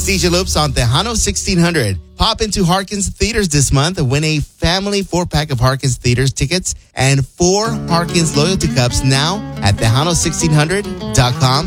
DJ Loops on Tejano 1600. Pop into Harkins Theaters this month and win a family 4-pack of Harkins Theaters tickets and 4 Harkins loyalty cups now at Tejano1600.com.